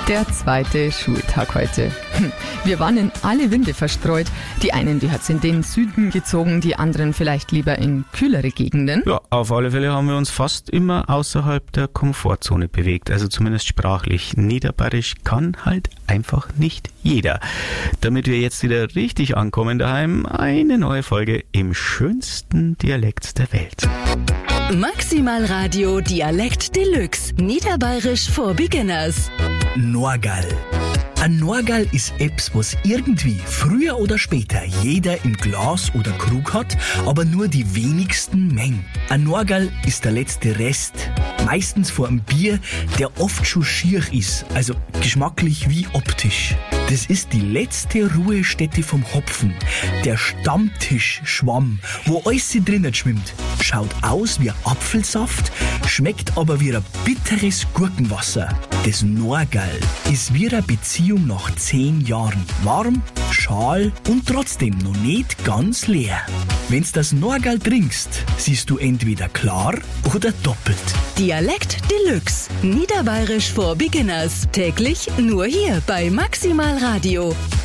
Der zweite Schultag heute. Wir waren in alle Winde verstreut. Die einen, die hat's in den Süden gezogen, die anderen vielleicht lieber in kühlere Gegenden. Ja, auf alle Fälle haben wir uns fast immer außerhalb der Komfortzone bewegt, also zumindest sprachlich. Niederbayerisch kann halt einfach nicht jeder. Damit wir jetzt wieder richtig ankommen daheim, eine neue Folge im schönsten Dialekt der Welt. Maximal Radio Dialekt Deluxe. Niederbayerisch for Beginners. Norgal. Ein Norgal ist etwas, was irgendwie früher oder später jeder im Glas oder Krug hat, aber nur die wenigsten Mengen. Ein Norgal ist der letzte Rest, meistens vor einem Bier, der oft schon schier ist, also geschmacklich wie optisch. Das ist die letzte Ruhestätte vom Hopfen, der Stammtischschwamm, wo alles drinnen schwimmt. Schaut aus wie Apfelsaft, schmeckt aber wie ein bitteres Gurkenwasser. Das Norgal ist wie eine Beziehung nach 10 Jahren. Warm, schal und trotzdem noch nicht ganz leer. Wenn's das Norgal trinkst, siehst du entweder klar oder doppelt. Dialekt Deluxe. Niederbayerisch for Beginners. Täglich nur hier bei Maximal Radio.